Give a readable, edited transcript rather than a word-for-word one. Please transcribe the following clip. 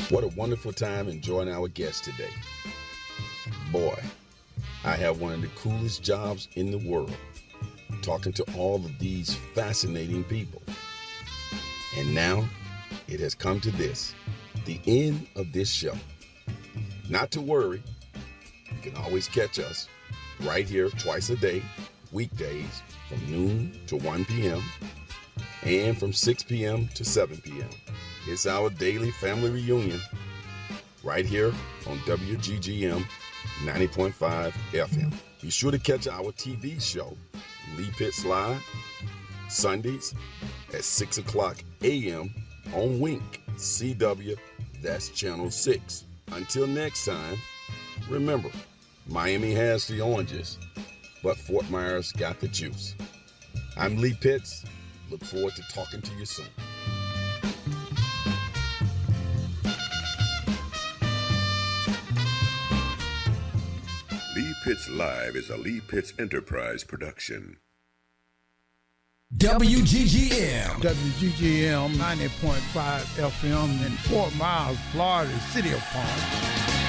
What a wonderful time enjoying our guest today. Boy, I have one of the coolest jobs in the world, talking to all of these fascinating people. And now it has come to this, the end of this show. Not to worry, you can always catch us right here twice a day, weekdays from noon to 1 p.m. and from 6 p.m. to 7 p.m. It's our daily family reunion right here on WGGM 90.5 FM. Be sure to catch our TV show, Lee Pitts Live, Sundays at 6 o'clock a.m. on Wink, CW, that's Channel 6. Until next time, remember, Miami has the oranges, but Fort Myers got the juice. I'm Lee Pitts. Look forward to talking to you soon. Lee Pitts Live is a Lee Pitts Enterprise production. WGGM 90.5 FM in Fort Myers, Florida, City of Palm.